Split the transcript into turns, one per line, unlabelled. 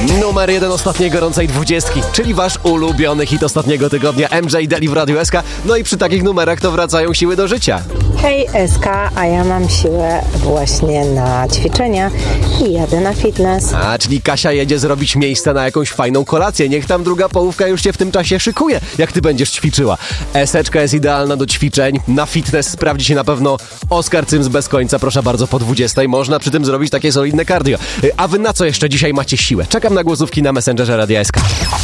Numer 1 ostatniej gorącej 20, czyli wasz ulubiony hit ostatniego tygodnia, MJ Daily w Radiu SK. No i przy takich numerach to wracają siły do życia.
Hej SK, a ja mam siłę właśnie na ćwiczenia i jadę na fitness.
Czyli Kasia jedzie zrobić miejsce na jakąś fajną kolację. Niech tam druga połówka już się w tym czasie szykuje, jak ty będziesz ćwiczyła. Eseczka jest idealna do ćwiczeń. Na fitness sprawdzi się na pewno Oskar Cyms bez końca, proszę bardzo, po 20. Można przy tym zrobić takie solidne cardio. A wy na co jeszcze dzisiaj macie siłę? Czekam na głosówki na Messengerze Radia SK.